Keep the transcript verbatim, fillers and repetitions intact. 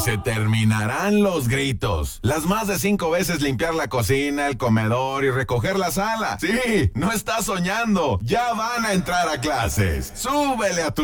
se terminarán los gritos. Las más de cinco veces limpiar la cocina, el comedor y recoger la sala. Sí, no estás soñando. Ya van a entrar a clases. Súbele a tu